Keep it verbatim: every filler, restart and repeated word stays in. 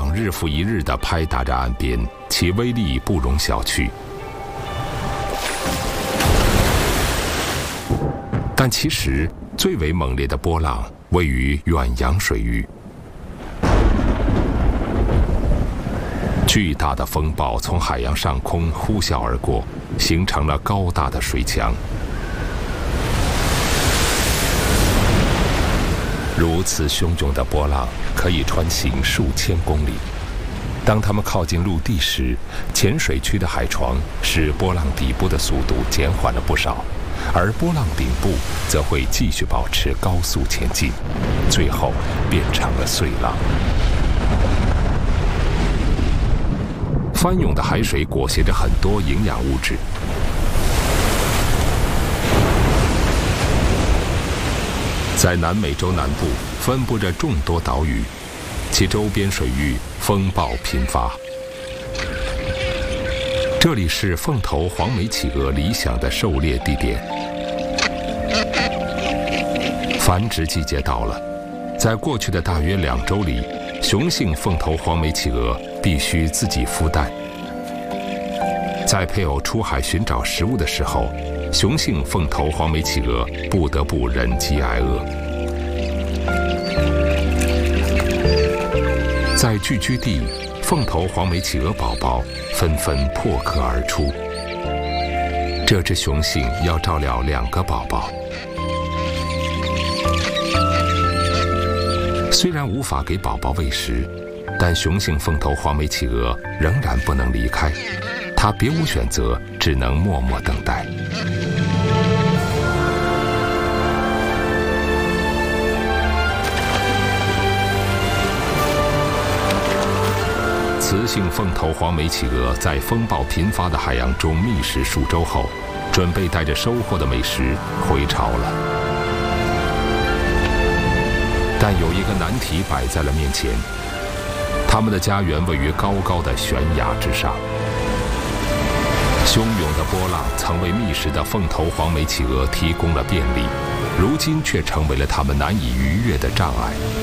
浪日复一日地拍打着岸边，其威力不容小觑。但其实最为猛烈的波浪位于远洋水域。巨大的风暴从海洋上空呼啸而过，形成了高大的水墙。如此汹涌的波浪可以穿行数千公里。当它们靠近陆地时，浅水区的海床使波浪底部的速度减缓了不少，而波浪顶部则会继续保持高速前进，最后变成了碎浪。翻涌的海水裹挟着很多营养物质。在南美洲南部分布着众多岛屿，其周边水域风暴频发。这里是凤头黄眉企鹅理想的狩猎地点。繁殖季节到了，在过去的大约两周里，雄性凤头黄眉企鹅必须自己孵蛋。在配偶出海寻找食物的时候，雄性凤头黄眉企鹅不得不忍饥挨饿。在聚居地，凤头黄眉企鹅宝宝纷纷破壳而出。这只雄性要照料两个宝宝，虽然无法给宝宝喂食，但雄性凤头黄眉企鹅仍然不能离开，它别无选择，只能默默等待。雌性凤头黄眉企鹅在风暴频发的海洋中觅食数周后，准备带着收获的美食回巢了。但有一个难题摆在了面前，它们的家园位于高高的悬崖之上。汹涌的波浪曾为觅食的凤头黄眉企鹅提供了便利，如今却成为了它们难以逾越的障碍。